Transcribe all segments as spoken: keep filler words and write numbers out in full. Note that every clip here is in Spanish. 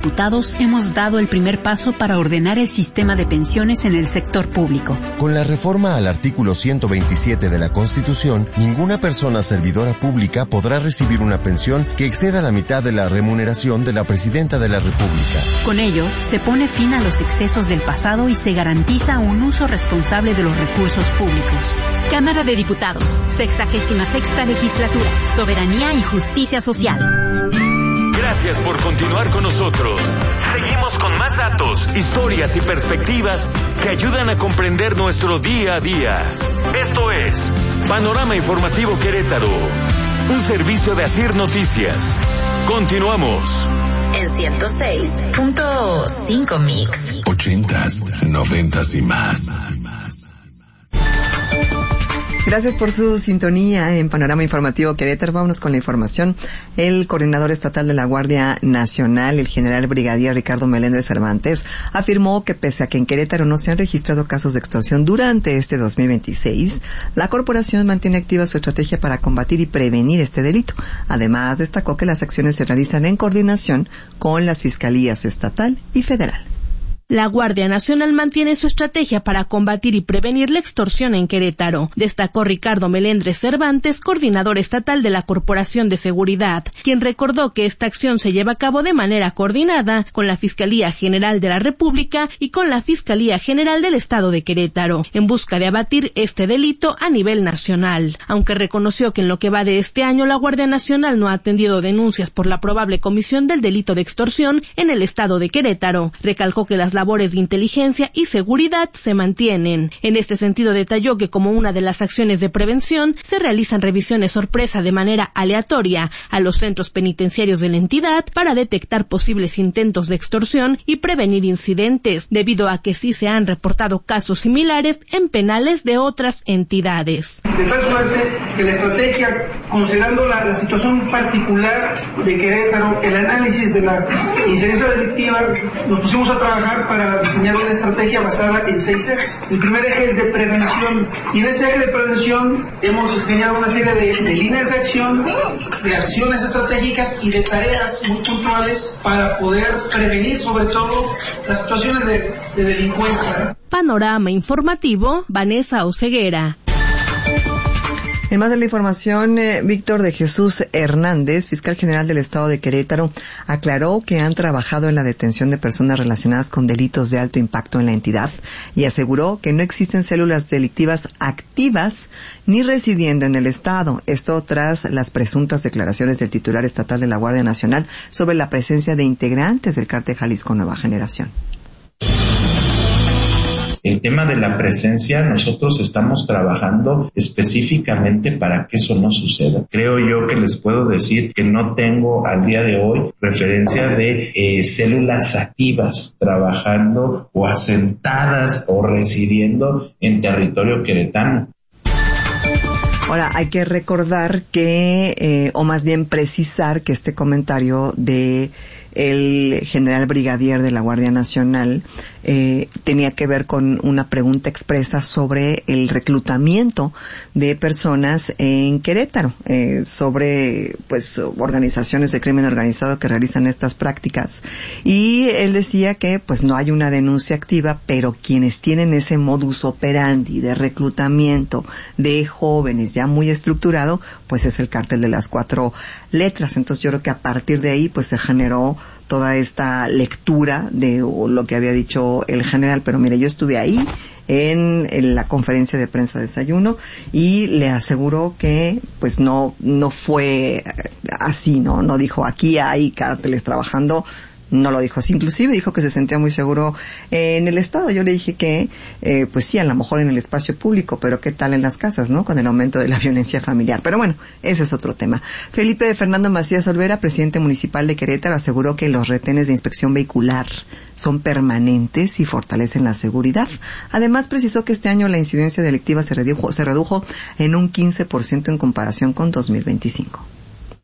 Diputados hemos dado el primer paso para ordenar el sistema de pensiones en el sector público. Con la reforma al artículo ciento veintisiete de la Constitución, ninguna persona servidora pública podrá recibir una pensión que exceda la mitad de la remuneración de la Presidenta de la República. Con ello, se pone fin a los excesos del pasado y se garantiza un uso responsable de los recursos públicos. Cámara de Diputados, sexagésima sexta legislatura, Soberanía y Justicia Social. Gracias por continuar con nosotros. Seguimos con más datos, historias y perspectivas que ayudan a comprender nuestro día a día. Esto es Panorama Informativo Querétaro, un servicio de Asir Noticias. Continuamos. En ciento seis punto cinco Mix. Ochentas, noventas y más. Gracias por su sintonía en Panorama Informativo Querétaro. Vámonos con la información. El coordinador estatal de la Guardia Nacional, el general brigadier Ricardo Melendres Cervantes, afirmó que pese a que en Querétaro no se han registrado casos de extorsión durante este dos mil veintiséis, la corporación mantiene activa su estrategia para combatir y prevenir este delito. Además, destacó que las acciones se realizan en coordinación con las fiscalías estatal y federal. La Guardia Nacional mantiene su estrategia para combatir y prevenir la extorsión en Querétaro, destacó Ricardo Melendres Cervantes, coordinador estatal de la Corporación de Seguridad, quien recordó que esta acción se lleva a cabo de manera coordinada con la Fiscalía General de la República y con la Fiscalía General del Estado de Querétaro, en busca de abatir este delito a nivel nacional. Aunque reconoció que en lo que va de este año la Guardia Nacional no ha atendido denuncias por la probable comisión del delito de extorsión en el Estado de Querétaro, recalcó que las labores de inteligencia y seguridad se mantienen. En este sentido detalló que como una de las acciones de prevención se realizan revisiones sorpresa de manera aleatoria a los centros penitenciarios de la entidad para detectar posibles intentos de extorsión y prevenir incidentes, debido a que sí se han reportado casos similares en penales de otras entidades. De tal suerte que la estrategia, considerando la, la situación particular de Querétaro, el análisis de la incidencia delictiva, nos pusimos a trabajar para diseñar una estrategia basada en seis ejes. El primer eje es de prevención, y en ese eje de prevención hemos diseñado una serie de, de líneas de acción, de acciones estratégicas y de tareas muy puntuales para poder prevenir sobre todo las situaciones de, de delincuencia. Panorama Informativo, Vanessa Oseguera. En más de la información, eh, Víctor de Jesús Hernández, fiscal general del Estado de Querétaro, aclaró que han trabajado en la detención de personas relacionadas con delitos de alto impacto en la entidad y aseguró que no existen células delictivas activas ni residiendo en el Estado. Esto tras las presuntas declaraciones del titular estatal de la Guardia Nacional sobre la presencia de integrantes del Cártel Jalisco Nueva Generación. El tema de la presencia, nosotros estamos trabajando específicamente para que eso no suceda. Creo yo que les puedo decir que no tengo al día de hoy referencia de eh, células activas trabajando o asentadas o residiendo en territorio queretano. Ahora, hay que recordar que, eh, o más bien precisar que este comentario de el general brigadier de la Guardia Nacional eh, tenía que ver con una pregunta expresa sobre el reclutamiento de personas en Querétaro, eh, sobre pues organizaciones de crimen organizado que realizan estas prácticas. Y él decía que pues no hay una denuncia activa, pero quienes tienen ese modus operandi de reclutamiento de jóvenes ya muy estructurado, pues es el cártel de las cuatro letras. Entonces yo creo que a partir de ahí pues se generó toda esta lectura de lo que había dicho el general. Pero mire, yo estuve ahí en, en la conferencia de prensa de desayuno y le aseguró que pues no no fue así, no no dijo aquí hay cárteles trabajando. No lo dijo así, inclusive dijo que se sentía muy seguro eh, en el Estado. Yo le dije que, eh, pues sí, a lo mejor en el espacio público, pero ¿qué tal en las casas, no? Con el aumento de la violencia familiar. Pero bueno, ese es otro tema. Felipe Fernando Macías Olvera, presidente municipal de Querétaro, aseguró que los retenes de inspección vehicular son permanentes y fortalecen la seguridad. Además, precisó que este año la incidencia delictiva se redujo, se redujo en un quince por ciento en comparación con dos mil veinticinco.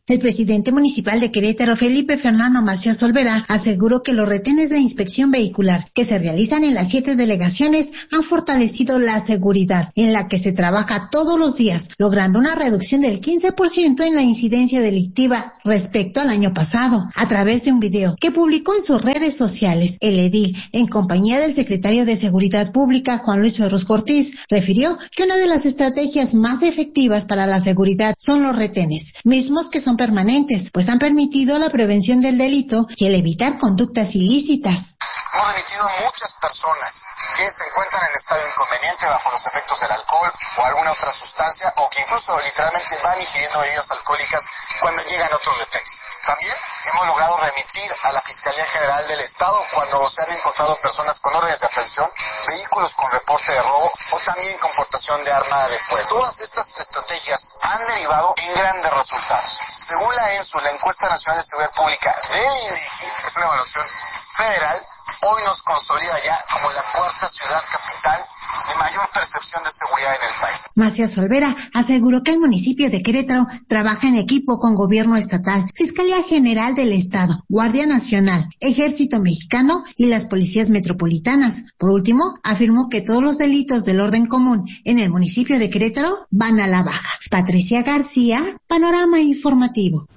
El presidente municipal de Querétaro, Felipe Fernando Macías Olvera, aseguró que los retenes de inspección vehicular que se realizan en las siete delegaciones han fortalecido la seguridad, en la que se trabaja todos los días, logrando una reducción del quince por ciento en la incidencia delictiva respecto al año pasado. A través de un video que publicó en sus redes sociales, el edil, en compañía del secretario de Seguridad Pública, Juan Luis Ferrus Cortiz, refirió que una de las estrategias más efectivas para la seguridad son los retenes, mismos que son permanentes, pues han permitido la prevención del delito y el evitar conductas ilícitas. Hemos remitido muchas personas que se encuentran en estado inconveniente bajo los efectos del alcohol o alguna otra sustancia, o que incluso literalmente van ingiriendo bebidas alcohólicas cuando llegan otros retenes. También hemos logrado remitir a la Fiscalía General del Estado cuando se han encontrado personas con órdenes de aprehensión, vehículos con reporte de robo o también con portación de arma de fuego. Todas estas estrategias han derivado en grandes resultados. Según la ENSU, la Encuesta Nacional de Seguridad Pública del INEGI, es una evaluación federal, hoy nos consolida ya como la cuarta ciudad capital de mayor percepción de seguridad en el país. Macías Olvera aseguró que el municipio de Querétaro trabaja en equipo con gobierno estatal, Fiscalía General del Estado, Guardia Nacional, Ejército Mexicano y las policías metropolitanas. Por último, afirmó que todos los delitos del orden común en el municipio de Querétaro van a la baja. Patricia García, Panorama Informativo.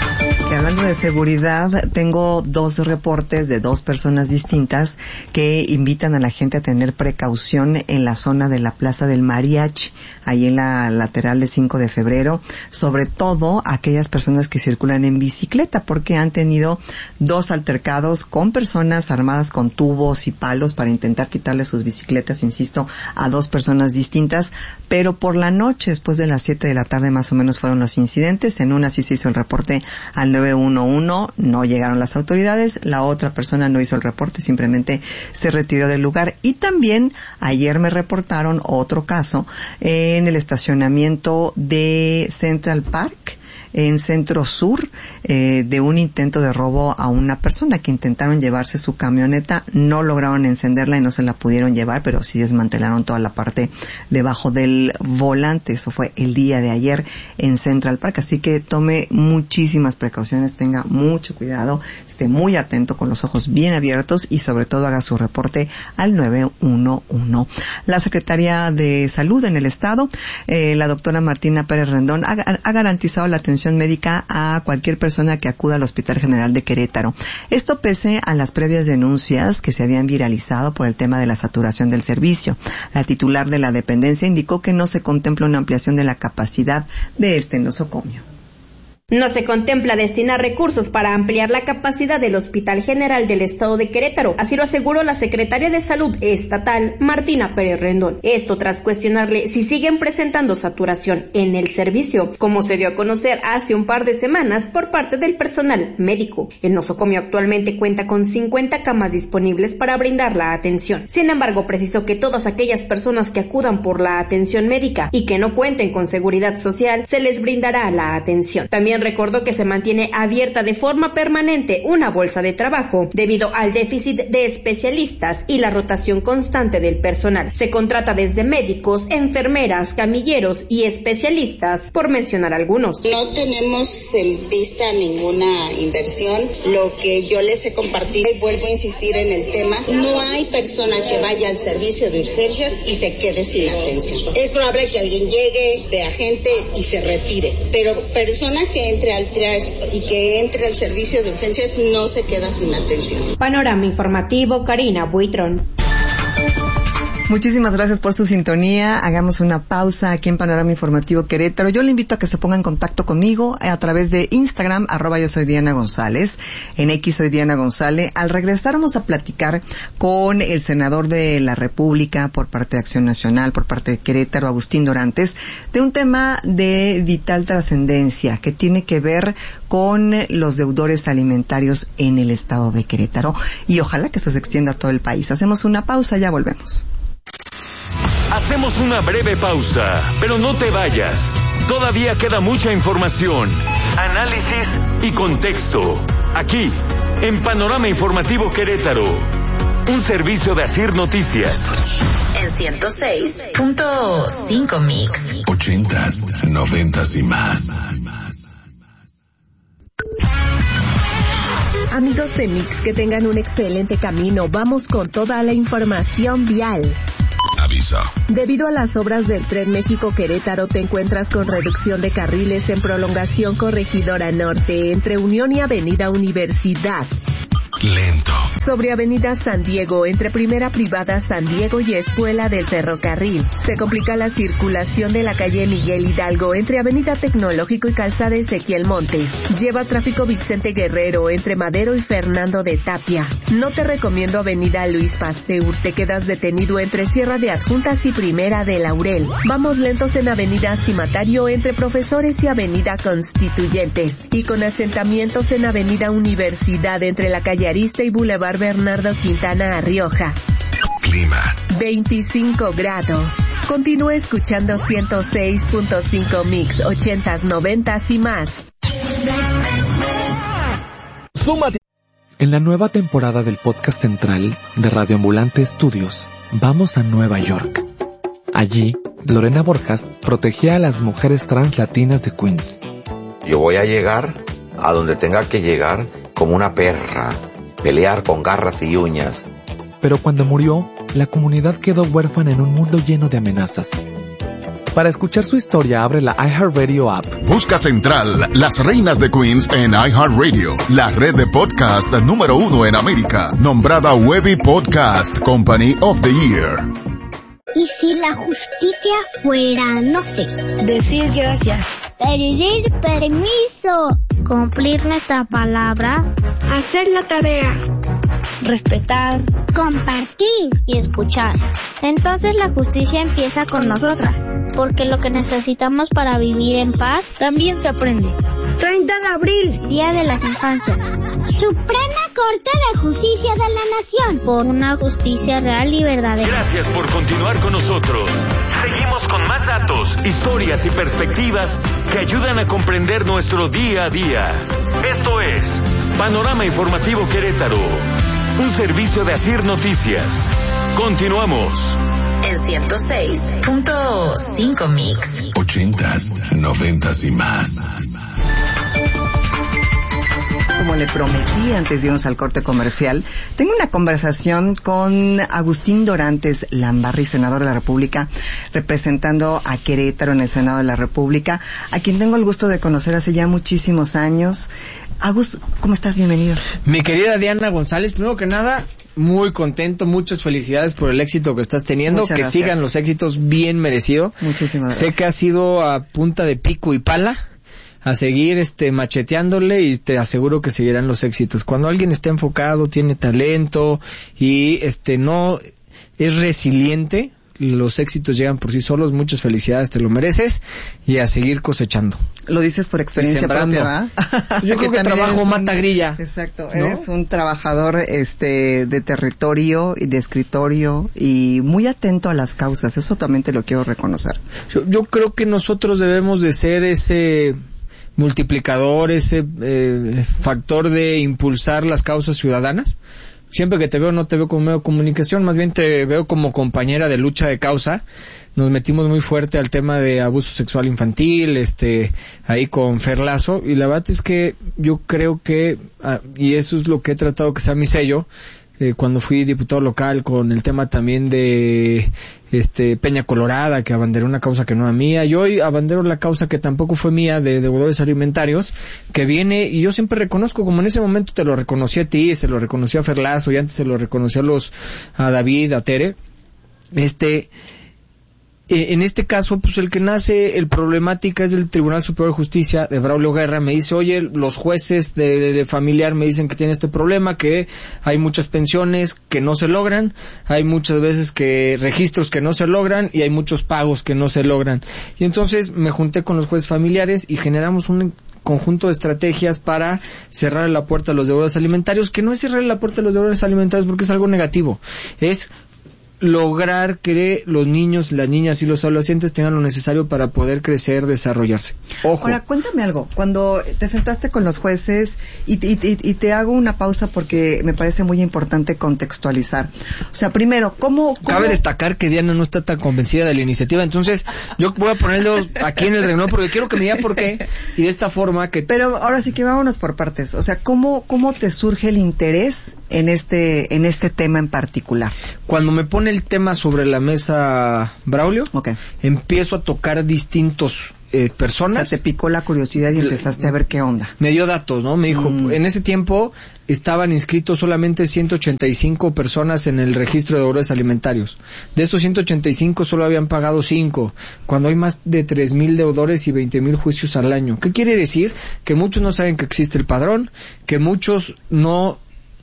Y hablando de seguridad, tengo dos reportes de dos personas distintas que invitan a la gente a tener precaución en la zona de la Plaza del Mariachi, ahí en la lateral de cinco de febrero, sobre todo aquellas personas que circulan en bicicleta, porque han tenido dos altercados con personas armadas con tubos y palos para intentar quitarle sus bicicletas, insisto, a dos personas distintas, pero por la noche, después de las siete de la tarde más o menos fueron los incidentes. En una sí se hizo el reporte al nueve uno uno, no llegaron las autoridades, la otra persona no hizo el reporte, simplemente se retiró del lugar. Y también ayer me reportaron otro caso en el estacionamiento de Central Park, en Centro Sur, eh, de un intento de robo a una persona que intentaron llevarse su camioneta, no lograron encenderla y no se la pudieron llevar, pero sí desmantelaron toda la parte debajo del volante. Eso fue el día de ayer en Central Park, así que tome muchísimas precauciones, tenga mucho cuidado, esté muy atento con los ojos bien abiertos y sobre todo haga su reporte al nueve uno uno. La Secretaría de Salud en el Estado, eh, la doctora Martina Pérez Rendón, ha, ha garantizado la atención médica a cualquier persona que acuda al Hospital General de Querétaro. Esto pese a las previas denuncias que se habían viralizado por el tema de la saturación del servicio. La titular de la dependencia indicó que no se contempla una ampliación de la capacidad de este nosocomio. No se contempla destinar recursos para ampliar la capacidad del Hospital General del Estado de Querétaro, así lo aseguró la secretaria de Salud Estatal, Martina Pérez Rendón. Esto tras cuestionarle si siguen presentando saturación en el servicio, como se dio a conocer hace un par de semanas por parte del personal médico. El nosocomio actualmente cuenta con cincuenta camas disponibles para brindar la atención. Sin embargo, precisó que todas aquellas personas que acudan por la atención médica y que no cuenten con seguridad social, se les brindará la atención. También recordó que se mantiene abierta de forma permanente una bolsa de trabajo debido al déficit de especialistas y la rotación constante del personal. Se contrata desde médicos, enfermeras, camilleros y especialistas, por mencionar algunos. No tenemos en vista ninguna inversión. Lo que yo les he compartido, y vuelvo a insistir en el tema, no hay persona que vaya al servicio de urgencias y se quede sin atención. Es probable que alguien llegue de agente y se retire, pero persona que entre al triage y que entre al servicio de urgencias no se queda sin atención. Panorama Informativo, Karina Buitrón. Muchísimas gracias por su sintonía. Hagamos una pausa aquí en Panorama Informativo Querétaro. Yo le invito a que se ponga en contacto conmigo a través de Instagram, arroba yo soy Diana González. En X soy Diana González. Al regresar vamos a platicar con el senador de la República por parte de Acción Nacional, por parte de Querétaro, Agustín Dorantes, de un tema de vital trascendencia que tiene que ver con los deudores alimentarios en el estado de Querétaro. Y ojalá que eso se extienda a todo el país. Hacemos una pausa, ya volvemos. Hacemos una breve pausa, pero no te vayas. Todavía queda mucha información, análisis y contexto. Aquí, en Panorama Informativo Querétaro, un servicio de Asir Noticias. En ciento seis punto cinco Mix. Ochentas, noventas y más. Amigos de Mix, que tengan un excelente camino. Vamos con toda la información vial. Aviso. Debido a las obras del Tren México-Querétaro, te encuentras con reducción de carriles en prolongación Corregidora Norte, entre Unión y Avenida Universidad. Lento. Sobre Avenida San Diego, entre Primera Privada San Diego y Escuela del Ferrocarril. Se complica la circulación de la calle Miguel Hidalgo, entre Avenida Tecnológico y Calzada Ezequiel Montes. Lleva tráfico Vicente Guerrero, entre Madero y Fernando de Tapia. No te recomiendo Avenida Luis Pasteur, te quedas detenido entre Sierra de Adjuntas y Primera de Laurel. Vamos lentos en Avenida Cimatario, entre Profesores y Avenida Constituyentes. Y con asentamientos en Avenida Universidad, entre la calle Arista y Boulevard Bernardo Quintana a Rioja. Clima. veinticinco grados. Continúa escuchando ciento seis punto cinco Mix, ochentas, noventas y más. Súmate. En la nueva temporada del podcast central de Radio Ambulante Estudios, vamos a Nueva York. Allí, Lorena Borjas protegía a las mujeres trans latinas de Queens. Yo voy a llegar a donde tenga que llegar como una perra, pelear con garras y uñas. Pero cuando murió, la comunidad quedó huérfana en un mundo lleno de amenazas. Para escuchar su historia, abre la iHeartRadio app. Busca Central, las reinas de Queens en iHeartRadio, la red de podcast número uno en América, nombrada Webby Podcast Company of the Year. ¿Y si la justicia fuera, no sé, decir gracias, pedir permiso, cumplir nuestra palabra, hacer la tarea, respetar, compartir y escuchar? Entonces la justicia empieza con nosotras, porque lo que necesitamos para vivir en paz también se aprende. treinta de abril, Día de las Infancias. Suprema Corte de Justicia de la Nación, por una justicia real y verdadera. Gracias por continuar con nosotros. Seguimos con más datos, historias y perspectivas que ayudan a comprender nuestro día a día. Esto es Panorama Informativo Querétaro, un servicio de Asir Noticias. Continuamos. En ciento seis punto cinco Mix. Ochentas, noventas y más. Como le prometí antes de irnos al corte comercial, tengo una conversación con Agustín Dorantes Lambarri, senador de la República, representando a Querétaro en el Senado de la República, a quien tengo el gusto de conocer hace ya muchísimos años. Agus, ¿cómo estás? Bienvenido. Mi querida Diana González, primero que nada, muy contento, muchas felicidades por el éxito que estás teniendo, muchas que gracias. Sigan los éxitos, bien merecido. Muchísimas gracias. Sé que ha sido a punta de pico y pala, a seguir este macheteándole, y te aseguro que seguirán los éxitos. Cuando alguien está enfocado, tiene talento y este no es resiliente, los éxitos llegan por sí solos. Muchas felicidades, te lo mereces, y a seguir cosechando. Lo dices por experiencia propia, ¿va? Yo creo que trabajo mata grilla. Exacto, ¿no? Eres un trabajador este de territorio y de escritorio y muy atento a las causas. Eso también te lo quiero reconocer. Yo, yo creo que nosotros debemos de ser ese multiplicador, ese eh, factor de impulsar las causas ciudadanas. Siempre que te veo no te veo como medio de comunicación, más bien te veo como compañera de lucha de causa. Nos metimos muy fuerte al tema de abuso sexual infantil, este, ahí con Fer Lazo, y la verdad es que yo creo que, ah, y eso es lo que he tratado que sea mi sello, eh, cuando fui diputado local, con el tema también de este Peña Colorada, que abanderó una causa que no era mía, y hoy abandero la causa que tampoco fue mía, de deudores alimentarios, que viene, y yo siempre reconozco, como en ese momento te lo reconocí a ti, se lo reconocí a Fer Lazo, y antes se lo reconocí a los, a David, a Tere, este, Eh, en este caso, pues el que nace el problemática es del Tribunal Superior de Justicia de Braulio Guerra. Me dice, oye, los jueces de, de familiar me dicen que tiene este problema, que hay muchas pensiones que no se logran, hay muchas veces que registros que no se logran y hay muchos pagos que no se logran. Y entonces me junté con los jueces familiares y generamos un conjunto de estrategias para cerrar la puerta a los deudores alimentarios, que no es cerrar la puerta a los deudores alimentarios porque es algo negativo, es lograr que los niños, las niñas y los adolescentes tengan lo necesario para poder crecer, desarrollarse. Ojo. Ahora, cuéntame algo. Cuando te sentaste con los jueces, y, y, y, y te hago una pausa porque me parece muy importante contextualizar. O sea, primero, ¿cómo, cómo... Cabe destacar que Diana no está tan convencida de la iniciativa, entonces yo voy a ponerlo aquí en el renglón porque quiero que me diga por qué, y de esta forma que... Pero ahora sí que vámonos por partes. O sea, ¿cómo, cómo te surge el interés en este, en este tema en particular? Cuando me pone el tema sobre la mesa Braulio, okay. empiezo a tocar distintos eh, personas. O sea, te picó la curiosidad y empezaste a ver qué onda. Me dio datos, ¿no? Me dijo, mm. en ese tiempo estaban inscritos solamente ciento ochenta y cinco personas en el registro de deudores alimentarios. De estos ciento ochenta y cinco solo habían pagado cinco, cuando hay más de tres mil deudores y veinte mil juicios al año. ¿Qué quiere decir? Que muchos no saben que existe el padrón, que muchos no...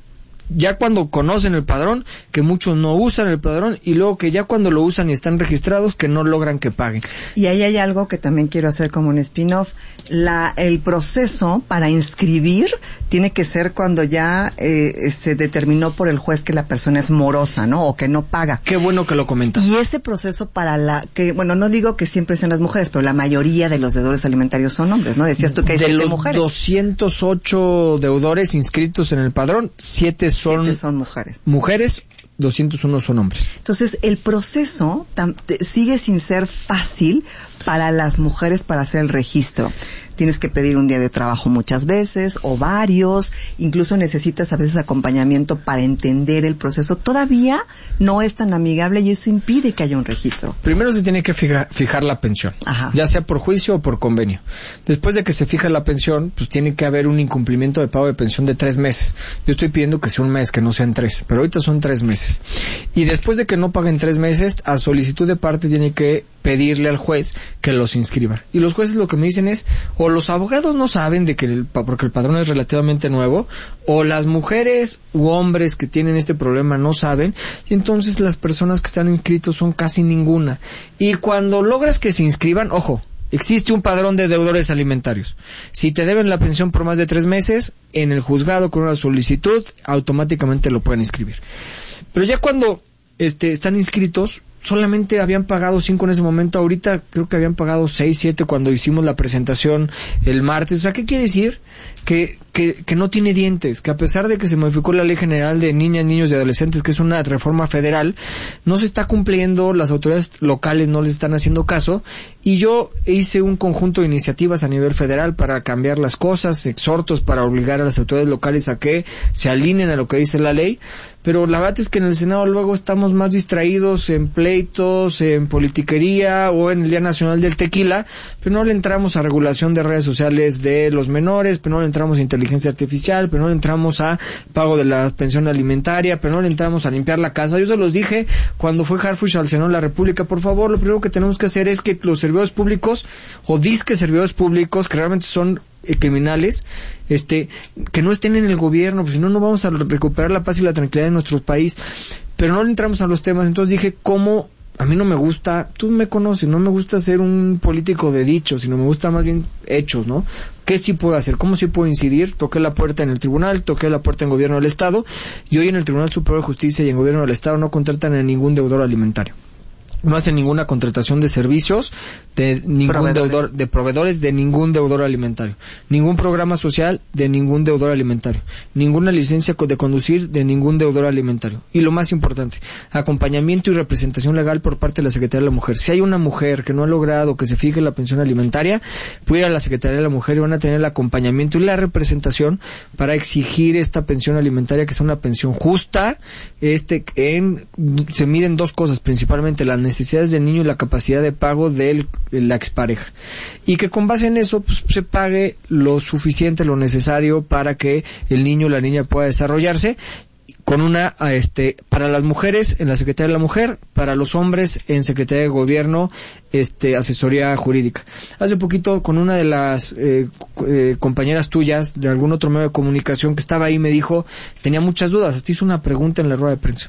ya cuando conocen el padrón, que muchos no usan el padrón, y luego que ya cuando lo usan y están registrados, que no logran que paguen. Y ahí hay algo que también quiero hacer como un spin-off. La, el proceso para inscribir tiene que ser cuando ya eh, se determinó por el juez que la persona es morosa, ¿no? O que no paga. Qué bueno que lo comentas. Y ese proceso para la, que bueno, no digo que siempre sean las mujeres, pero la mayoría de los deudores alimentarios son hombres, ¿no? Decías tú que hay de siete los mujeres. doscientos ocho deudores inscritos en el padrón, siete son, siete son mujeres. Mujeres, doscientos uno son hombres. Entonces, el proceso tam, te, sigue sin ser fácil para las mujeres para hacer el registro. Tienes que pedir un día de trabajo muchas veces, o varios, incluso necesitas a veces acompañamiento para entender el proceso. Todavía no es tan amigable y eso impide que haya un registro. Primero se tiene que fija, fijar la pensión, Ajá. ya sea por juicio o por convenio. Después de que se fija la pensión, pues tiene que haber un incumplimiento de pago de pensión de tres meses. Yo estoy pidiendo que sea un mes, que no sean tres, pero ahorita son tres meses. Y después de que no paguen tres meses, a solicitud de parte tiene que pedirle al juez que los inscriba. Y los jueces lo que me dicen es, o los abogados no saben de que el, porque el padrón es relativamente nuevo, o las mujeres u hombres que tienen este problema no saben, y entonces las personas que están inscritos son casi ninguna. Y cuando logras que se inscriban, ojo, existe un padrón de deudores alimentarios. Si te deben la pensión por más de tres meses, en el juzgado con una solicitud, automáticamente lo pueden inscribir. Pero ya cuando este, están inscritos, solamente habían pagado cinco en ese momento. Ahorita creo que habían pagado seis, siete cuando hicimos la presentación el martes. O sea, ¿qué quiere decir? Que, que, que no tiene dientes, que a pesar de que se modificó la Ley General de Niñas, Niños y Adolescentes, que es una reforma federal, no se está cumpliendo, las autoridades locales no les están haciendo caso, y yo hice un conjunto de iniciativas a nivel federal para cambiar las cosas, exhortos para obligar a las autoridades locales a que se alineen a lo que dice la ley, pero la verdad es que en el Senado luego estamos más distraídos en pleitos, en politiquería o en el Día Nacional del Tequila, pero no le entramos a regulación de redes sociales de los menores, pero no le entramos a inteligencia artificial, pero no le entramos a pago de la pensión alimentaria, pero no le entramos a limpiar la casa. Yo se los dije cuando fue Harfuch al Senado de la República, por favor, lo primero que tenemos que hacer es que los servidores públicos, o disque servidores públicos, que realmente son eh, criminales, este, que no estén en el gobierno, pues si no, no vamos a recuperar la paz y la tranquilidad de nuestro país. Pero no le entramos a los temas, entonces dije, ¿cómo? A mí no me gusta, tú me conoces, no me gusta ser un político de dichos, sino me gusta más bien hechos, ¿no? ¿Qué sí puedo hacer? ¿Cómo sí puedo incidir? Toqué la puerta en el tribunal, toqué la puerta en gobierno del Estado, y hoy en el Tribunal Superior de Justicia y en gobierno del Estado no contratan a ningún deudor alimentario. No hacen ninguna contratación de servicios de ningún proveedores. deudor, de proveedores de ningún deudor alimentario, ningún programa social de ningún deudor alimentario, ninguna licencia de conducir de ningún deudor alimentario. Y lo más importante, acompañamiento y representación legal por parte de la Secretaría de la Mujer. Si hay una mujer que no ha logrado que se fije la pensión alimentaria, puede ir a la Secretaría de la Mujer y van a tener el acompañamiento y la representación para exigir esta pensión alimentaria, que es una pensión justa. Este, en, se miden dos cosas, principalmente las necesidades del niño y la capacidad de pago de la expareja, y que con base en eso pues, se pague lo suficiente, lo necesario para que el niño o la niña pueda desarrollarse, con una, este, para las mujeres en la Secretaría de la Mujer, para los hombres en Secretaría de Gobierno, este, asesoría jurídica. Hace poquito con una de las eh, eh, compañeras tuyas de algún otro medio de comunicación que estaba ahí me dijo, tenía muchas dudas, hasta hizo una pregunta en la rueda de prensa,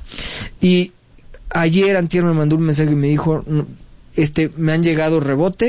y ayer antier me mandó un mensaje y me dijo, este, me han llegado rebotes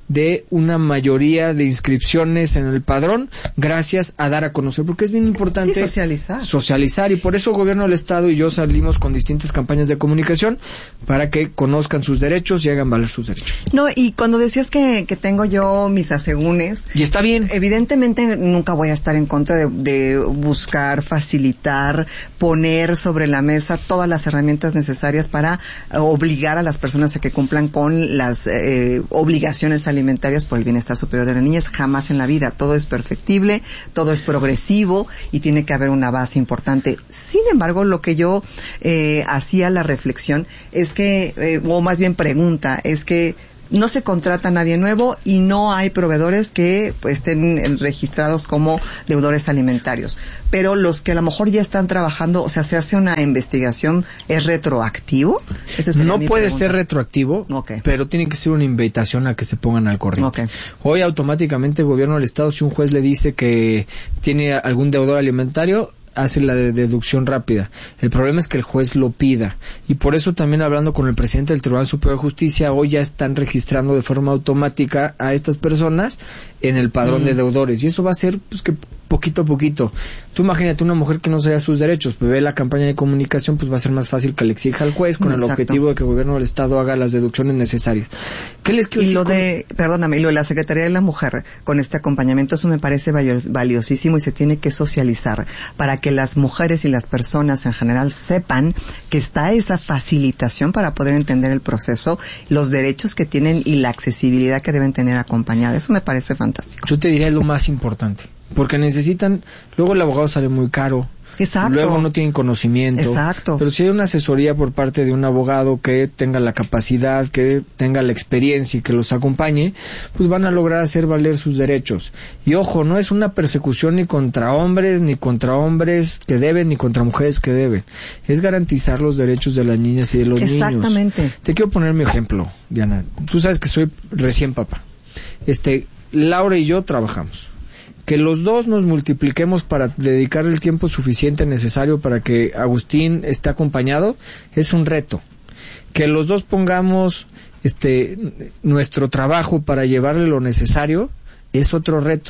de una mayoría de inscripciones en el padrón gracias a dar a conocer, porque es bien importante sí, socializar. socializar, y por eso el gobierno del estado y yo salimos con distintas campañas de comunicación para que conozcan sus derechos y hagan valer sus derechos. No, y cuando decías que, que tengo yo mis asegúnes, y está bien, evidentemente nunca voy a estar en contra de, de buscar, facilitar, poner sobre la mesa todas las herramientas necesarias para obligar a las personas a que cumplan con las eh, obligaciones alimentarias por el bienestar superior de las niñas. Jamás en la vida. Todo es perfectible, todo es progresivo y tiene que haber una base importante. Sin embargo, lo que yo eh, hacía la reflexión es que, eh, o más bien pregunta, es que no se contrata a nadie nuevo y no hay proveedores que pues, estén registrados como deudores alimentarios. Pero los que a lo mejor ya están trabajando, o sea, se hace una investigación, ¿es retroactivo? Esa no puede pregunta. ser retroactivo, okay. pero tiene que ser una invitación a que se pongan al corriente. Okay. Hoy automáticamente el gobierno del estado, si un juez le dice que tiene algún deudor alimentario, hace la de deducción rápida. El problema es que el juez lo pida. Y por eso también, hablando con el presidente del Tribunal Superior de Justicia, hoy ya están registrando de forma automática a estas personas en el padrón mm. de deudores. Y eso va a ser pues que poquito a poquito. Tú imagínate una mujer que no sabe sus derechos, pues ve la campaña de comunicación, pues va a ser más fácil que le exija al juez con Exacto. el objetivo de que el gobierno del estado haga las deducciones necesarias. ¿Qué les quiero y decir? lo con... de, perdóname, y lo de la Secretaría de la Mujer con este acompañamiento, eso me parece valiosísimo y se tiene que socializar para que las mujeres y las personas en general sepan que está esa facilitación para poder entender el proceso, los derechos que tienen y la accesibilidad que deben tener acompañada. Eso me parece fantástico. Yo te diría lo más importante. Porque necesitan, luego el abogado sale muy caro. Exacto. Luego no tienen conocimiento. Exacto. Pero si hay una asesoría por parte de un abogado que tenga la capacidad, que tenga la experiencia y que los acompañe, pues van a lograr hacer valer sus derechos. Y ojo, no es una persecución ni contra hombres, ni contra hombres que deben, ni contra mujeres que deben. Es garantizar los derechos de las niñas y de los Exactamente. niños. Exactamente. Te quiero poner mi ejemplo, Diana. Tú sabes que soy recién papá. Este, Laura y yo trabajamos. Que los dos nos multipliquemos para dedicar el tiempo suficiente necesario para que Agustín esté acompañado es un reto. Que los dos pongamos este nuestro trabajo para llevarle lo necesario es otro reto.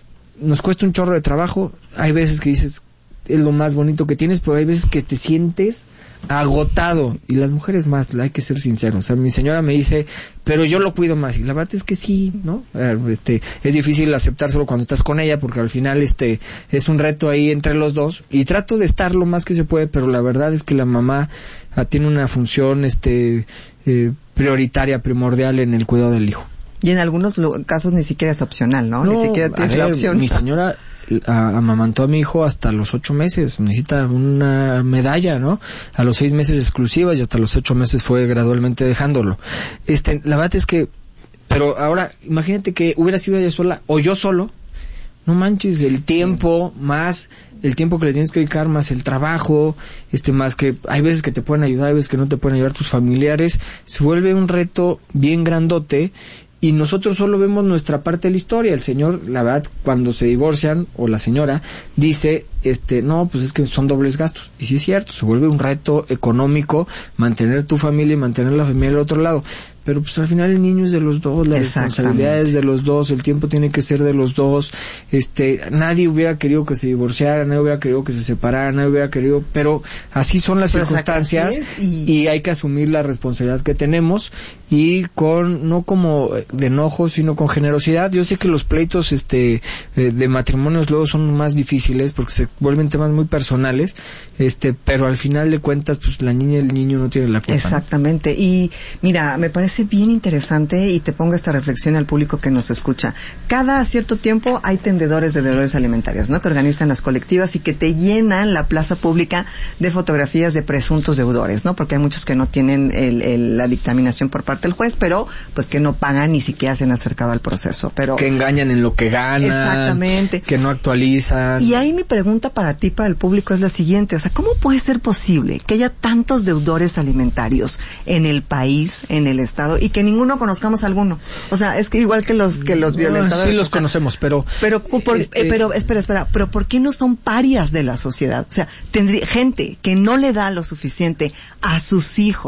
Nos cuesta un chorro de trabajo. Hay veces que dices es lo más bonito que tienes, pero hay veces que te sientes agotado, y las mujeres más, hay que ser sinceros. O sea, mi señora me dice, pero yo lo cuido más, y la verdad es que sí, ¿no? Este, es difícil aceptárselo cuando estás con ella, porque al final este es un reto ahí entre los dos, y trato de estar lo más que se puede, pero la verdad es que la mamá ah, tiene una función este eh, prioritaria, primordial en el cuidado del hijo. Y en algunos casos ni siquiera es opcional, ¿no? no ni siquiera tienes ver, la opción. Mi señora a, amamantó a mi hijo hasta los ocho meses, necesita una medalla, ¿no? A los seis meses exclusiva y hasta los ocho meses fue gradualmente dejándolo. Este, la verdad es que, pero ahora, imagínate que hubiera sido ella sola o yo solo, no manches, el tiempo más el tiempo que le tienes que dedicar, más el trabajo, este más que hay veces que te pueden ayudar, hay veces que no te pueden ayudar tus familiares, se vuelve un reto bien grandote. Y nosotros solo vemos nuestra parte de la historia. El señor, la verdad, cuando se divorcian, o la señora, dice, este, no, pues es que son dobles gastos. Y sí es cierto, se vuelve un reto económico mantener tu familia y mantener la familia del otro lado. Pero pues al final el niño es de los dos, la responsabilidad es de los dos, el tiempo tiene que ser de los dos. Este, nadie hubiera querido que se divorciara, nadie hubiera querido que se separara, nadie hubiera querido, pero así son las pero circunstancias, o sea, y... y hay que asumir la responsabilidad que tenemos, y con, no como de enojo, sino con generosidad. Yo sé que los pleitos este eh, de matrimonios luego son más difíciles porque se vuelven temas muy personales, este, pero al final de cuentas pues la niña y el niño no tienen la culpa. Exactamente. ¿No? Y mira, me parece bien interesante, y te pongo esta reflexión al público que nos escucha. Cada cierto tiempo hay tendedores de deudores alimentarios, ¿no? Que organizan las colectivas y que te llenan la plaza pública de fotografías de presuntos deudores, ¿no? Porque hay muchos que no tienen el, el, la dictaminación por parte del juez, pero pues que no pagan ni siquiera se han acercado al proceso. Pero que engañan en lo que ganan. Exactamente. Que no actualizan. Y ahí mi pregunta para ti, para el público, es la siguiente. O sea, ¿cómo puede ser posible que haya tantos deudores alimentarios en el país, en el estado, y que ninguno conozcamos alguno? O sea, es que igual que los que los violentadores. No, sí los o sea, conocemos, pero pero por, este... eh, pero espera, espera, pero ¿por qué no son parias de la sociedad? O sea, tendría gente que no le da lo suficiente a sus hijos,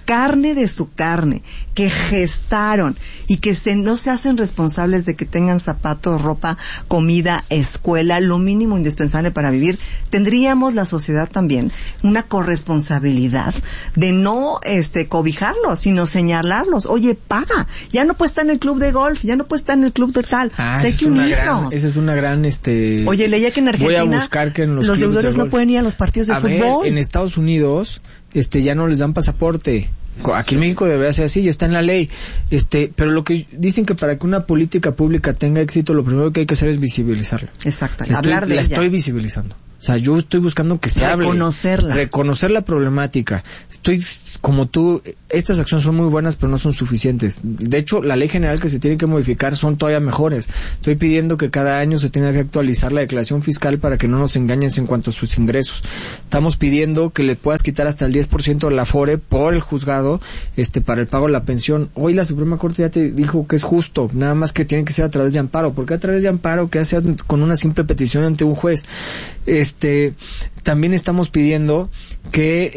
carne de su carne, que gestaron y que se, no se hacen responsables de que tengan zapatos, ropa, comida, escuela, lo mínimo indispensable para vivir, tendríamos la sociedad también una corresponsabilidad de no este cobijarlos, sino señalarlos. Oye, paga, ya no puedes estar en el club de golf, ya no puedes estar en el club de tal. Ah, o sea, hay que unirnos. Esa es una gran, este... Oye, leía que en Argentina voy a buscar que en los, los deudores de no pueden ir a los partidos de a fútbol. Ver, en Estados Unidos, este, ya no les dan pasaporte. Aquí en México debería ser así, ya está en la ley. Este, pero lo que dicen que para que una política pública tenga éxito, lo primero que hay que hacer es visibilizarla. Exacto, la hablar estoy, de la ella. estoy visibilizando. O sea, yo estoy buscando que se hable. Reconocerla. Reconocer la problemática. Estoy, como tú, estas acciones son muy buenas, pero no son suficientes. De hecho, la ley general que se tiene que modificar son todavía mejores. Estoy pidiendo que cada año se tenga que actualizar la declaración fiscal para que no nos engañen en cuanto a sus ingresos. Estamos pidiendo que le puedas quitar hasta el diez por ciento de la Afore por el juzgado, este, para el pago de la pensión. Hoy la Suprema Corte ya te dijo que es justo, nada más que tiene que ser a través de amparo. ¿Por qué a través de amparo? Que hace con una simple petición ante un juez. Este, también estamos pidiendo que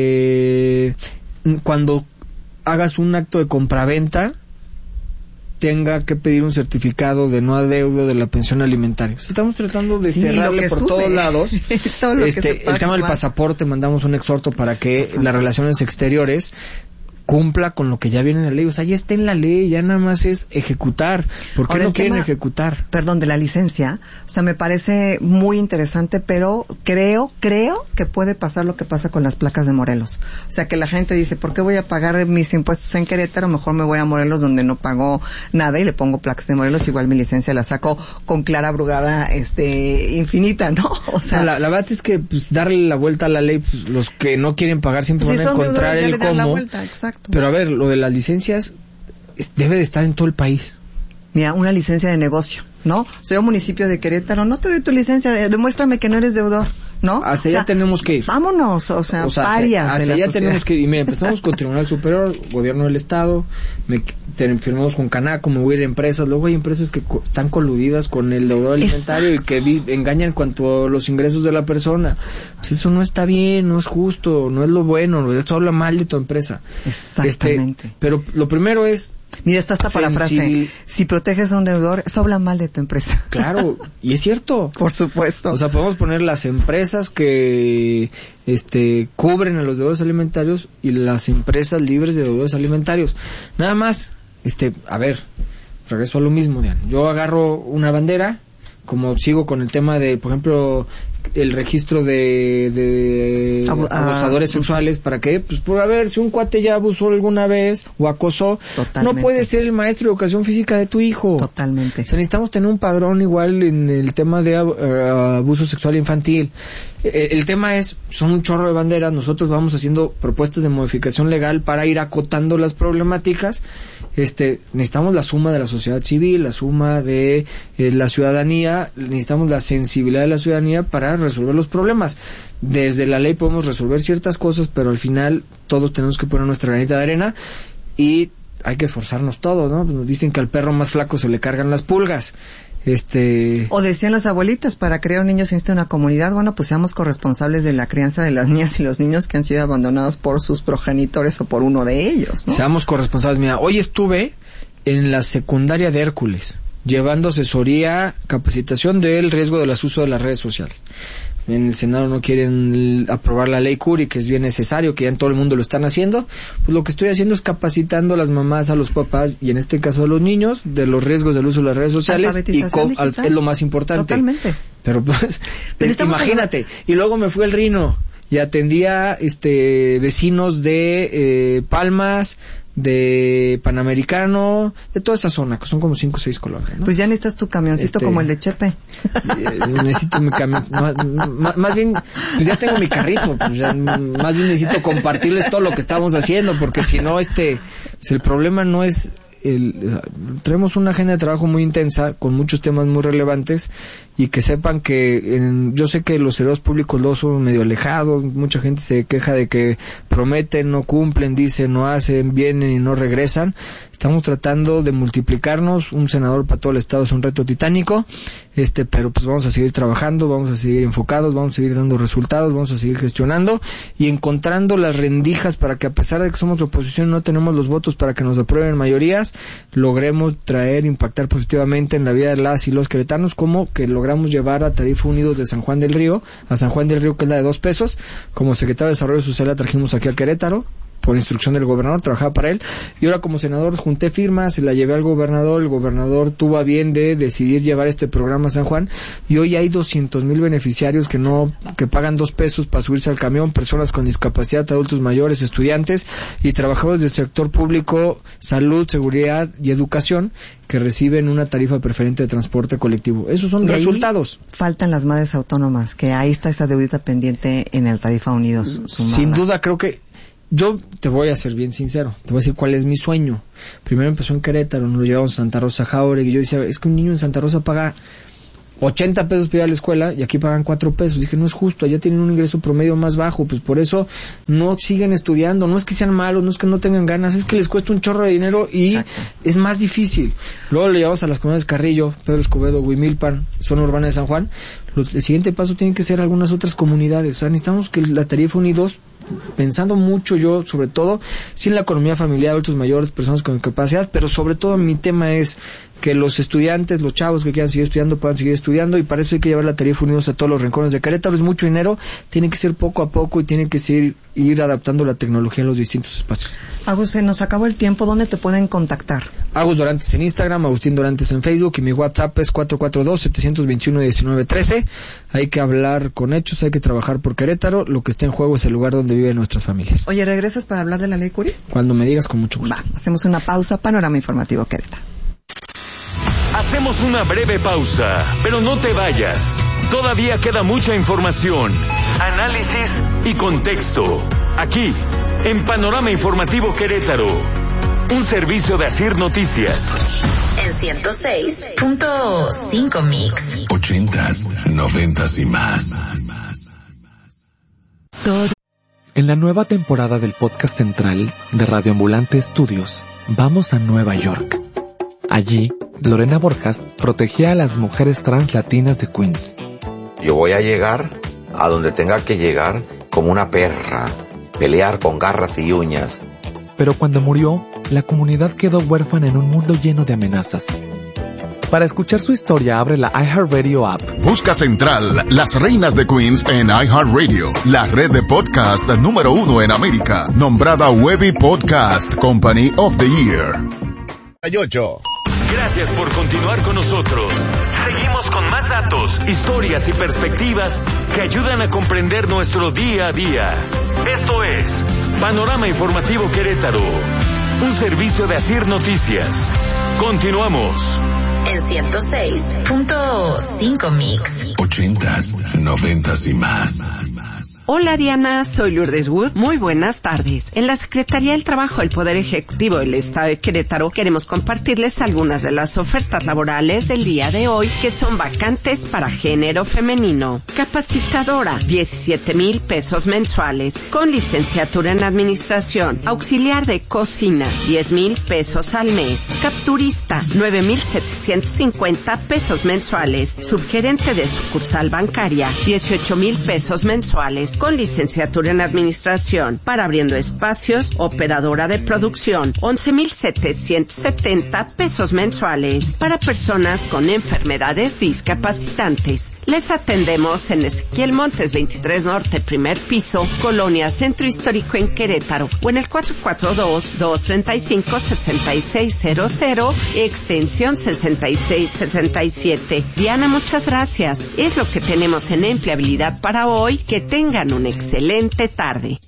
eh, cuando hagas un acto de compraventa tenga que pedir un certificado de no adeudo de la pensión alimentaria. O sea, estamos tratando de sí, cerrarle por sube. todos lados. Todo este, el tema del pasaporte, mandamos un exhorto para que las relaciones exteriores cumpla con lo que ya viene en la ley. O sea, ya está en la ley, ya nada más es ejecutar. ¿Por qué Ahora, no quieren tema, ejecutar? Perdón, de la licencia, o sea, me parece muy interesante, pero creo, creo que puede pasar lo que pasa con las placas de Morelos. O sea, que la gente dice, ¿por qué voy a pagar mis impuestos en Querétaro? Mejor me voy a Morelos donde no pago nada y le pongo placas de Morelos, igual mi licencia la saco con clara brugada este infinita, ¿no? O sea, la, la verdad es que pues darle la vuelta a la ley, pues, los que no quieren pagar siempre pues van a encontrar el cómo. La vuelta, exacto. Pero a ver, lo de las licencias debe de estar en todo el país. Mira, una licencia de negocio, ¿no? Soy un municipio de Querétaro, no te doy tu licencia, demuéstrame que no eres deudor, ¿no? Hacia allá o sea, tenemos que ir. Vámonos, o sea, o sea parias hacia allá tenemos que ir. Y mira, empezamos con Tribunal Superior, Gobierno del Estado, me, te, firmamos con Canaco, me voy a ir a empresas, luego hay empresas que co- están coludidas con el deudor alimentario Exacto. y que vi, engañan cuanto a los ingresos de la persona. Pues eso no está bien, no es justo, no es lo bueno, esto habla mal de tu empresa. Exactamente. Este, pero lo primero es Mira, está hasta para la frase, si proteges a un deudor, eso habla mal de tu empresa. Claro, y es cierto. Por supuesto. O sea, podemos poner las empresas que este cubren a los deudores alimentarios y las empresas libres de deudores alimentarios. Nada más, este, a ver, regreso a lo mismo, Diana. Yo agarro una bandera, como sigo con el tema de, por ejemplo, el registro de, de Abu- abusadores uh, sexuales. ¿Para qué? Pues por a ver, si un cuate ya abusó alguna vez o acosó, Totalmente. No puede ser el maestro de educación física de tu hijo. Totalmente. O sea, necesitamos tener un padrón igual en el tema de uh, abuso sexual infantil. Eh, el tema es, son un chorro de banderas, nosotros vamos haciendo propuestas de modificación legal para ir acotando las problemáticas. Este, necesitamos la suma de la sociedad civil, la suma de eh, la ciudadanía, necesitamos la sensibilidad de la ciudadanía para resolver los problemas. Desde la ley podemos resolver ciertas cosas, pero al final todos tenemos que poner nuestra granita de arena y hay que esforzarnos todos, ¿no? Nos dicen que al perro más flaco se le cargan las pulgas. Este... O decían las abuelitas, para criar un niño se necesita una comunidad. Bueno, pues seamos corresponsables de la crianza de las niñas y los niños que han sido abandonados por sus progenitores o por uno de ellos, ¿no? Seamos corresponsables. Mira, hoy estuve en la secundaria de Hércules, llevando asesoría, capacitación del riesgo del uso de las redes sociales. En el Senado no quieren aprobar la ley Curi, que es bien necesario, que ya en todo el mundo lo están haciendo. Pues lo que estoy haciendo es capacitando a las mamás, a los papás, y en este caso a los niños, de los riesgos del uso de las redes sociales, y co- al, es lo más importante. Totalmente. Pero pues, Pero imagínate, hablando... y luego me fui al Rino, y atendía este vecinos de eh, Palmas, de Panamericano, de toda esa zona, que son como cinco o seis colonias, ¿no? Pues ya necesitas tu camioncito este, como el de Chepe. Necesito mi camión, más, más bien, pues ya tengo mi carrito, pues ya, más bien necesito compartirles todo lo que estamos haciendo, porque si no, este, pues el problema no es... El, tenemos una agenda de trabajo muy intensa, con muchos temas muy relevantes, y que sepan que en, yo sé que los servidores públicos los son medio alejados, mucha gente se queja de que prometen, no cumplen, dicen, no hacen, vienen y no regresan. Estamos tratando de multiplicarnos, un senador para todo el estado es un reto titánico, este, pero pues vamos a seguir trabajando, vamos a seguir enfocados, vamos a seguir dando resultados, vamos a seguir gestionando y encontrando las rendijas para que, a pesar de que somos oposición, no tenemos los votos para que nos aprueben mayorías, logremos traer, impactar positivamente en la vida de las y los queretanos, como que logramos llevar a Tarifa Unidos de San Juan del Río, a San Juan del Río, que es la de dos pesos, como secretario de Desarrollo Social la trajimos aquí a Querétaro, por instrucción del gobernador, trabajaba para él, y ahora como senador junté firmas, se la llevé al gobernador, el gobernador tuvo a bien de decidir llevar este programa a San Juan, y hoy hay doscientos mil beneficiarios que no, que pagan dos pesos para subirse al camión, personas con discapacidad, adultos mayores, estudiantes, y trabajadores del sector público, salud, seguridad y educación, que reciben una tarifa preferente de transporte colectivo. Esos son resultados. Faltan las madres autónomas, que ahí está esa deudita pendiente en el Tarifa Unidos. Sumada. Sin duda, creo que yo te voy a ser bien sincero, te voy a decir cuál es mi sueño. Primero empezó en Querétaro, nos lo llevamos a Santa Rosa Jauregui, y yo decía, es que un niño en Santa Rosa paga ochenta pesos para ir a la escuela y aquí pagan cuatro pesos. Dije, no es justo, allá tienen un ingreso promedio más bajo, pues por eso no siguen estudiando. No es que sean malos, no es que no tengan ganas, es que les cuesta un chorro de dinero y Exacto. es más difícil. Luego le llevamos a las comunidades Carrillo, Pedro Escobedo, Huimilpan, zona urbana de San Juan. El siguiente paso tiene que ser algunas otras comunidades. O sea, necesitamos que la Tarifa Unidos, pensando mucho yo, sobre todo, sí en la economía familiar, adultos mayores, personas con discapacidad, pero sobre todo mi tema es que los estudiantes, los chavos que quieran seguir estudiando, puedan seguir estudiando, y para eso hay que llevar la Tarifa Unidos a todos los rincones de Querétaro. Es mucho dinero, tiene que ser poco a poco y tiene que ser, ir adaptando la tecnología en los distintos espacios. Agus, se nos acabó el tiempo, ¿dónde te pueden contactar? Agus Dorantes en Instagram, Agustín Dorantes en Facebook, y mi WhatsApp es cuatro cuatro dos, siete dos uno, uno nueve uno tres. Hay que hablar con hechos, hay que trabajar por Querétaro, lo que está en juego es el lugar donde viven nuestras familias. Oye, ¿regresas para hablar de la Ley Curie? Cuando me digas, con mucho gusto. Va, hacemos una pausa, Panorama Informativo Querétaro. Hacemos una breve pausa, pero no te vayas. Todavía queda mucha información, análisis y contexto. Aquí, en Panorama Informativo Querétaro, un servicio de Asir Noticias. En ciento seis punto cinco Mix. Ochentas, noventas y más. Todo. En la nueva temporada del podcast central de Radio Ambulante Estudios, vamos a Nueva York. Allí, Lorena Borjas protegía a las mujeres trans latinas de Queens. Yo voy a llegar a donde tenga que llegar como una perra, pelear con garras y uñas. Pero cuando murió, la comunidad quedó huérfana en un mundo lleno de amenazas. Para escuchar su historia, abre la iHeartRadio app. Busca Central, las reinas de Queens en iHeartRadio, la red de podcast número uno en América, nombrada Webby Podcast Company of the Year. Gracias por continuar con nosotros. Seguimos con más datos, historias y perspectivas que ayudan a comprender nuestro día a día. Esto es Panorama Informativo Querétaro, un servicio de Asir Noticias. Continuamos. En ciento seis punto cinco Mix. Ochentas, noventas y más. Hola Diana, soy Lourdes Wood. Muy buenas tardes. En la Secretaría del Trabajo del Poder Ejecutivo del Estado de Querétaro queremos compartirles algunas de las ofertas laborales del día de hoy que son vacantes para género femenino. Capacitadora, diecisiete mil pesos mensuales, con licenciatura en administración. Auxiliar de cocina, diez mil pesos al mes. Capturista, nueve mil setecientos cincuenta pesos mensuales. Subgerente de sucursal bancaria, dieciocho mil pesos mensuales, con licenciatura en administración. Para Abriendo Espacios, operadora de producción, once mil setecientos setenta pesos mensuales. Para personas con enfermedades discapacitantes. Les atendemos en Ezequiel Montes veintitrés Norte, primer piso, Colonia Centro Histórico en Querétaro, o en el cuatro cuatro dos, dos tres cinco, seis seis cero cero, extensión sesenta y seis sesenta y siete. Diana, muchas gracias. Es lo que tenemos en empleabilidad para hoy. Que tengan una excelente tarde.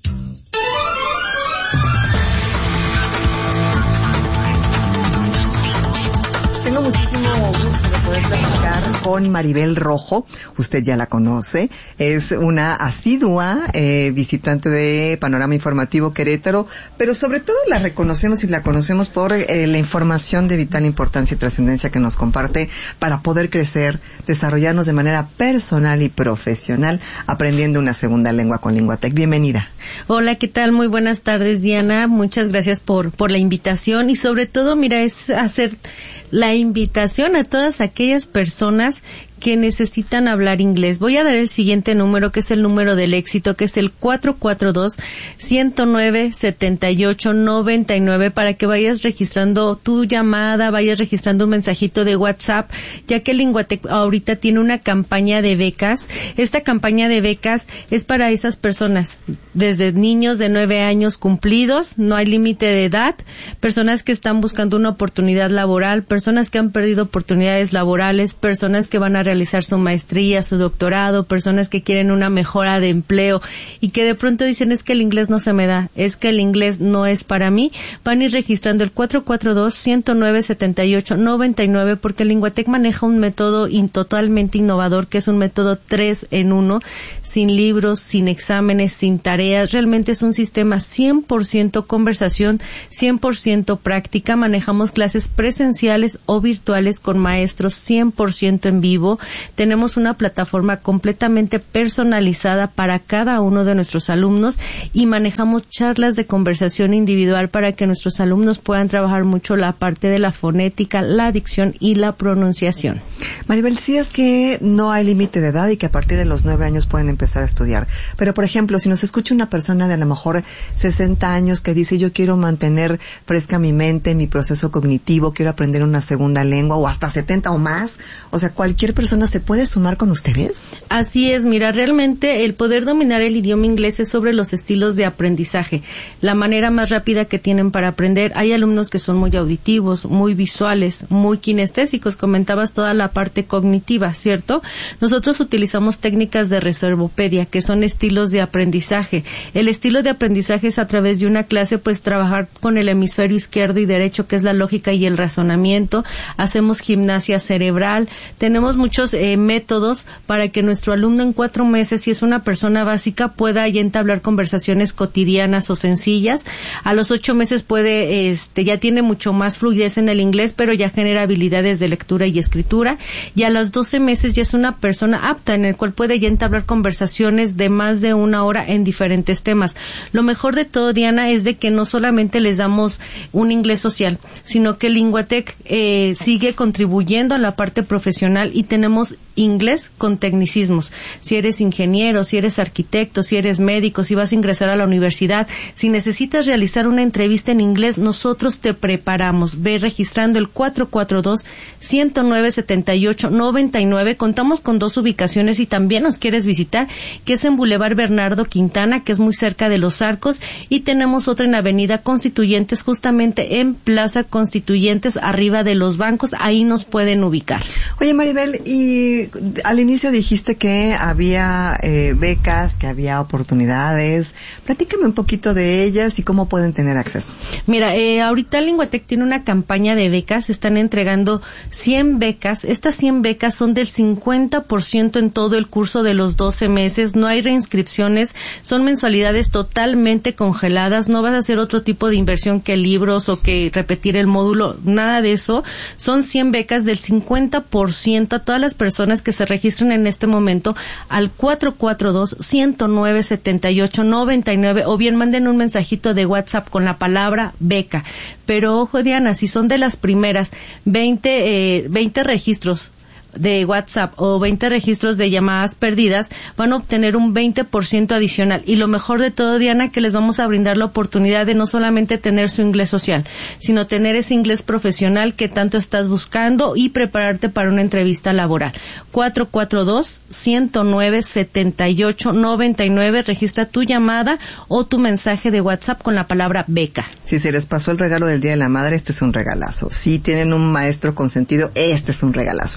Tengo muchísimo gusto de poder platicar con Maribel Rojo. Usted ya la conoce. Es una asidua eh, visitante de Panorama Informativo Querétaro, pero sobre todo la reconocemos y la conocemos por eh, la información de vital importancia y trascendencia que nos comparte para poder crecer, desarrollarnos de manera personal y profesional, aprendiendo una segunda lengua con Linguatec. Bienvenida. Hola, ¿qué tal? Muy buenas tardes, Diana. Muchas gracias por, por la invitación y sobre todo, mira, es hacer la invitación a todas aquellas personas que necesitan hablar inglés. Voy a dar el siguiente número, que es el número del éxito, que es el cuatro cuatro dos, uno cero nueve, siete ocho nueve nueve, para que vayas registrando tu llamada, vayas registrando un mensajito de WhatsApp, ya que Linguatec ahorita tiene una campaña de becas. Esta campaña de becas es para esas personas, desde niños de nueve años cumplidos, no hay límite de edad, personas que están buscando una oportunidad laboral, personas que han perdido oportunidades laborales, personas que van a realizar su maestría, su doctorado, personas que quieren una mejora de empleo y que de pronto dicen es que el inglés no se me da, es que el inglés no es para mí. Van a ir registrando el cuatro cuatro dos, uno cero nueve, siete ocho nueve nueve porque Linguatec maneja un método in, totalmente innovador, que es un método tres en uno, sin libros, sin exámenes, sin tareas. Realmente es un sistema cien por ciento conversación, cien por ciento práctica. Manejamos clases presenciales o virtuales con maestros cien por ciento en vivo. Tenemos una plataforma completamente personalizada para cada uno de nuestros alumnos y manejamos charlas de conversación individual para que nuestros alumnos puedan trabajar mucho la parte de la fonética, la dicción y la pronunciación. Maribel, decías que no hay límite de edad y que a partir de los nueve años pueden empezar a estudiar. Pero, por ejemplo, si nos escucha una persona de a lo mejor sesenta años que dice yo quiero mantener fresca mi mente, mi proceso cognitivo, quiero aprender una segunda lengua, o hasta setenta o más, o sea, cualquier persona se puede sumar con ustedes. Así es, mira, realmente el poder dominar el idioma inglés es sobre los estilos de aprendizaje, la manera más rápida que tienen para aprender. Hay alumnos que son muy auditivos, muy visuales, muy kinestésicos. Comentabas toda la parte cognitiva, ¿cierto? Nosotros utilizamos técnicas de reservopedia, que son estilos de aprendizaje. El estilo de aprendizaje es a través de una clase, pues trabajar con el hemisferio izquierdo y derecho, que es la lógica y el razonamiento. Hacemos gimnasia cerebral. Tenemos muchos eh, métodos para que nuestro alumno en cuatro meses, si es una persona básica, pueda ya entablar conversaciones cotidianas o sencillas. A los ocho meses puede, este, ya tiene mucho más fluidez en el inglés, pero ya genera habilidades de lectura y escritura. Y a los doce meses ya es una persona apta, en el cual puede ya entablar conversaciones de más de una hora en diferentes temas. Lo mejor de todo, Diana, es de que no solamente les damos un inglés social, sino que Linguatec eh, sigue contribuyendo a la parte profesional y tenemos inglés con tecnicismos. Si eres ingeniero, si eres arquitecto, si eres médico, si vas a ingresar a la universidad, si necesitas realizar una entrevista en inglés, nosotros te preparamos. Ve registrando el cuatro cuatro dos, uno cero nueve, siete ocho nueve nueve. Contamos con dos ubicaciones y también nos quieres visitar, que es en Boulevard Bernardo Quintana, que es muy cerca de Los Arcos, y tenemos otra en Avenida Constituyentes, justamente en Plaza Constituyentes, arriba de los bancos. Ahí nos pueden ubicar. Oye, Maribel, y al inicio dijiste que había eh, becas, que había oportunidades. Platícame un poquito de ellas y cómo pueden tener acceso. Mira, eh, ahorita Linguatec tiene una campaña de becas. Están entregando cien becas. Estas cien becas son del cincuenta por ciento en todo el curso de los doce meses. No hay reinscripciones. Son mensualidades totalmente congeladas. No vas a hacer otro tipo de inversión que libros o que repetir el módulo. Nada de eso. Son cien becas del cincuenta por ciento a todas las personas que se registren en este momento al cuatro cuatro dos, uno cero nueve, siete ocho nueve nueve, o bien manden un mensajito de WhatsApp con la palabra beca. Pero ojo, Diana, si son de las primeras veinte, eh, veinte registros de WhatsApp o veinte registros de llamadas perdidas, van a obtener un veinte por ciento adicional. Y lo mejor de todo, Diana, que les vamos a brindar la oportunidad de no solamente tener su inglés social, sino tener ese inglés profesional que tanto estás buscando y prepararte para una entrevista laboral. cuatro cuatro dos, uno cero nueve, siete ocho nueve nueve. Registra tu llamada o tu mensaje de WhatsApp con la palabra beca. Si se les pasó el regalo del Día de la Madre, este es un regalazo. Si tienen un maestro consentido, este es un regalazo. El número del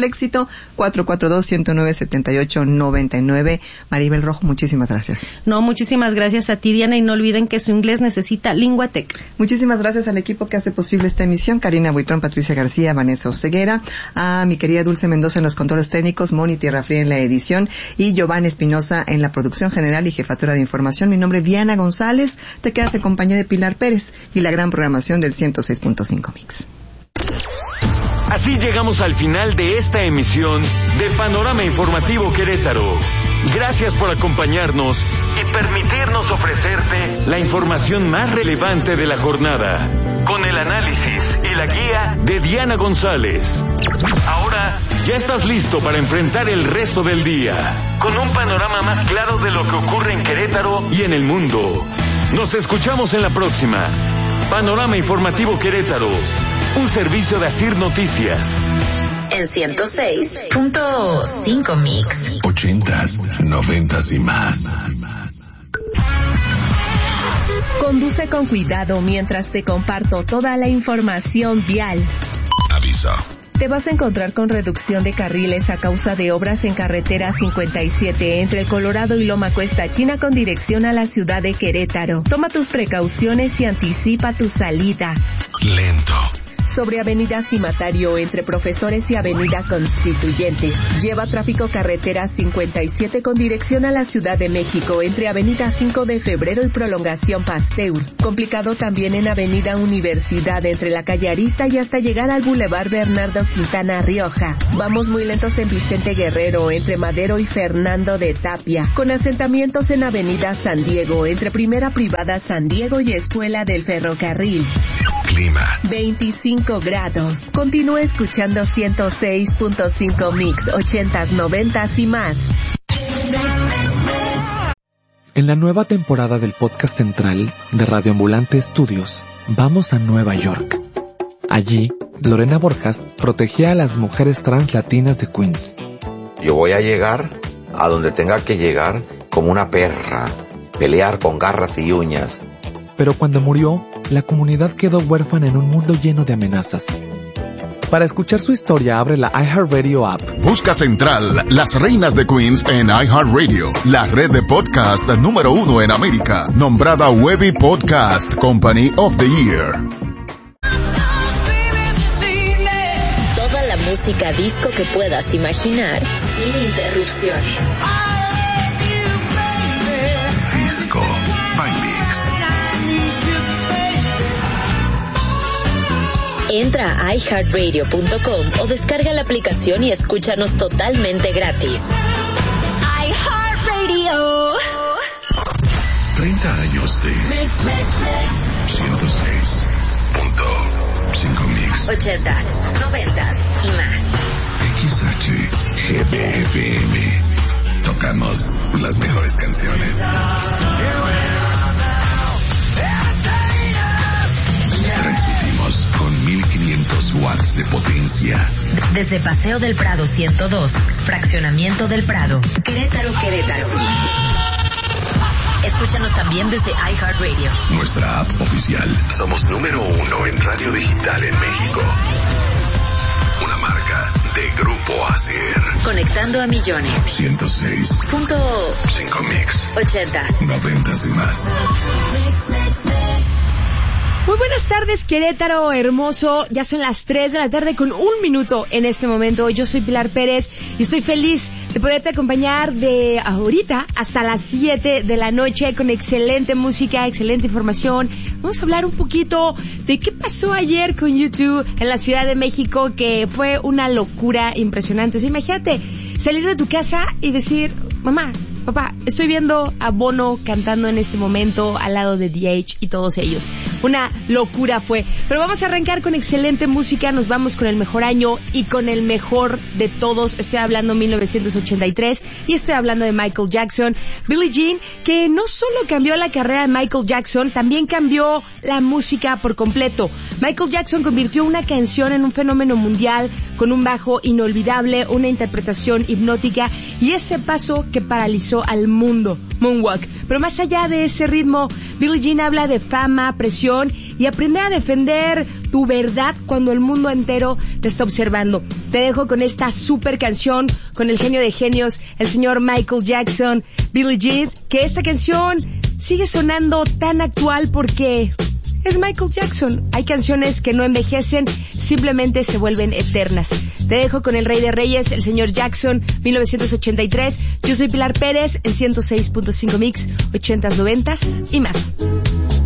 éxito. cuatro cuatro dos, uno cero nueve, siete ocho nueve nueve. Maribel Rojo, muchísimas gracias. No, muchísimas gracias a ti, Diana, y no olviden que su inglés necesita Linguatec. Muchísimas gracias al equipo que hace posible esta emisión, Karina Buitrón, Patricia García, Vanessa Oseguera, a mi querida Dulce Mendoza en los controles técnicos, Moni Tierra Fría en la edición y Giovanni Espinosa en la producción general y jefatura de información. Mi nombre es Diana González. Te quedas en compañía de Pilar Pérez y la gran programación del ciento seis punto cinco Mix. Así llegamos al final de esta emisión de Panorama Informativo Querétaro. Gracias por acompañarnos y permitirnos ofrecerte la información más relevante de la jornada, con el análisis y la guía de Diana González. Ahora ya estás listo para enfrentar el resto del día, con un panorama más claro de lo que ocurre en Querétaro y en el mundo. Nos escuchamos en la próxima. Panorama Informativo Querétaro, un servicio de Asir Noticias. En ciento seis punto cinco Mix. Ochentas, noventas y más. Conduce con cuidado mientras te comparto toda la información vial. Aviso. Te vas a encontrar con reducción de carriles a causa de obras en carretera cincuenta y siete entre el Colorado y Loma Cuesta China con dirección a la ciudad de Querétaro. Toma tus precauciones y anticipa tu salida. Lento. Sobre Avenida Cimatario entre Profesores y Avenida Constituyentes. Lleva tráfico carretera cincuenta y siete con dirección a la Ciudad de México entre Avenida cinco de Febrero y Prolongación Pasteur. Complicado también en Avenida Universidad entre la calle Arista y hasta llegar al Boulevard Bernardo Quintana Rioja. Vamos muy lentos en Vicente Guerrero entre Madero y Fernando de Tapia. Con asentamientos en Avenida San Diego entre Primera Privada San Diego y Escuela del Ferrocarril. Clima. veinticinco grados. Continúa escuchando ciento seis punto cinco Mix, ochentas, noventas y más. En la nueva temporada del podcast central de Radio Ambulante Estudios, vamos a Nueva York. Allí, Lorena Borjas protegía a las mujeres trans latinas de Queens. Yo voy a llegar a donde tenga que llegar como una perra, pelear con garras y uñas. Pero cuando murió, la comunidad quedó huérfana en un mundo lleno de amenazas. Para escuchar su historia, abre la iHeartRadio app. Busca Central, las reinas de Queens en iHeartRadio, la red de podcast número uno en América, nombrada Webby Podcast Company of the Year. Toda la música disco que puedas imaginar, sin interrupciones. Disco by Mix. Entra a i heart radio punto com o descarga la aplicación y escúchanos totalmente gratis. iHeartRadio. treinta años de ciento seis punto cinco Mix. Ochentas, noventas y más. X H G B F M. Tocamos las mejores canciones. Transmitimos con mil quinientos watts de potencia. Desde Paseo del Prado ciento dos, Fraccionamiento del Prado, Querétaro, Querétaro. Escúchanos también desde iHeartRadio. Nuestra app oficial. Somos número uno en radio digital en México. Una marca de Grupo Asir. Conectando a millones. ciento seis punto cinco Mix. Ochentas. Noventas y más. Muy buenas tardes, Querétaro hermoso. Ya son las tres de la tarde con un minuto en este momento. Yo soy Pilar Pérez y estoy feliz de poderte acompañar de ahorita hasta las siete de la noche con excelente música, excelente información. Vamos a hablar un poquito de qué pasó ayer con YouTube en la Ciudad de México, que fue una locura impresionante. O sea, imagínate salir de tu casa y decir, mamá, papá, estoy viendo a Bono cantando en este momento al lado de The Edge y todos ellos. Una locura fue. Pero vamos a arrancar con excelente música. Nos vamos con el mejor año y con el mejor de todos. Estoy hablando de mil novecientos ochenta y tres y estoy hablando de Michael Jackson. Billie Jean, que no solo cambió la carrera de Michael Jackson, también cambió la música por completo. Michael Jackson convirtió una canción en un fenómeno mundial con un bajo inolvidable, una interpretación hipnótica y ese paso que paralizó regreso al mundo, Moonwalk. Pero más allá de ese ritmo, Billie Jean habla de fama, presión y aprender a defender tu verdad cuando el mundo entero te está observando. Te dejo con esta super canción, con el genio de genios, el señor Michael Jackson, Billie Jean, que esta canción sigue sonando tan actual porque es Michael Jackson. Hay canciones que no envejecen, simplemente se vuelven eternas. Te dejo con el Rey de Reyes, el señor Jackson, mil novecientos ochenta y tres. Yo soy Pilar Pérez, en ciento seis punto cinco Mix, ochentas, noventas y más.